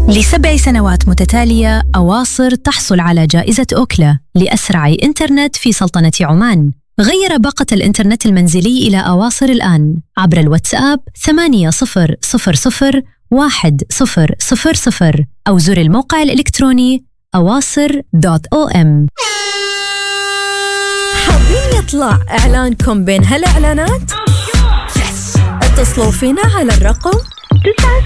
ل7 سنوات متتالية أواصر تحصل على جائزة أوكلا لأسرع إنترنت في سلطنة عمان. غير باقة الإنترنت المنزلي إلى أواصر الآن عبر الواتساب 80001000 أو زر الموقع الإلكتروني awasr.om. حابين يطلع إعلانكم بين هالإعلانات؟ اتصلوا فينا على الرقم